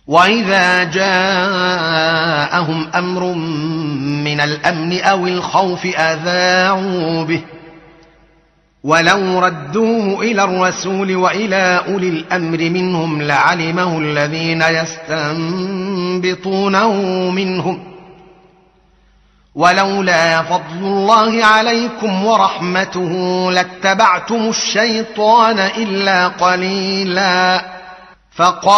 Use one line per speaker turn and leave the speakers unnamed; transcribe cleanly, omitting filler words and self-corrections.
وإذا جاءهم أمر من الأمن أو الخوف أذاعوا به ولو ردوه إلى الرسول وإلى أولي الأمر منهم لعلمه الذين يستنبطونه منهم ولولا فضل الله عليكم ورحمته لاتبعتم الشيطان إلا قليلا